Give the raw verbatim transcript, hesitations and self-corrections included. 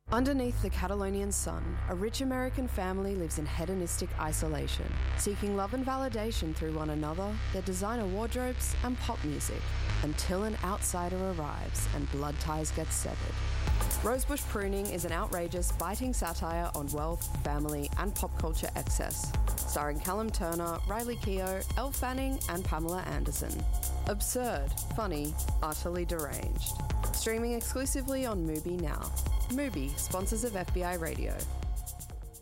Underneath the Catalonian sun, a rich American family lives in hedonistic isolation, seeking love and validation through one another, their designer wardrobes, and pop music, until an outsider arrives and blood ties get severed. Rosebush Pruning is an outrageous, biting satire on wealth, family, and pop culture excess, starring Callum Turner, Riley Keough, Elle Fanning, and Pamela Anderson. Absurd, funny, utterly deranged. Streaming exclusively on Mubi now. Mubi, sponsors of F B I Radio.